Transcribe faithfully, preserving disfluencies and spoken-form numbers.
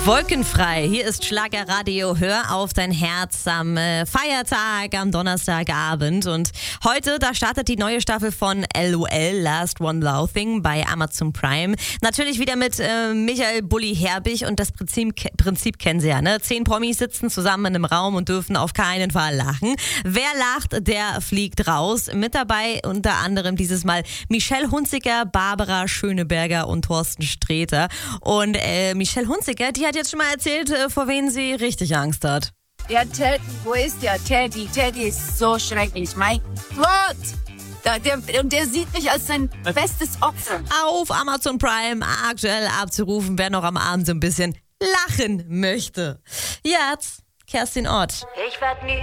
Wolkenfrei, hier ist Schlagerradio, hör auf dein Herz am äh, Feiertag, am Donnerstagabend. Und heute, da startet die neue Staffel von L O L, Last One Laughing, bei Amazon Prime. Natürlich wieder mit äh, Michael Bulli Herbig, und das Prinzip, Prinzip kennen Sie ja, ne? Zehn Promis sitzen zusammen in einem Raum und dürfen auf keinen Fall lachen. Wer lacht, der fliegt raus. Mit dabei unter anderem dieses Mal Michelle Hunziker, Barbara Schöneberger und Thorsten Sträter. Und äh, Michelle Hunziker, die hat jetzt schon mal erzählt, vor wen sie richtig Angst hat. Der Teddy, wo ist der Teddy? Teddy ist so schrecklich, mein Gott! Da, der, und der sieht mich als sein bestes Opfer. Auf Amazon Prime aktuell abzurufen, wer noch am Abend so ein bisschen lachen möchte. Jetzt Kerstin Ott. Ich werd nie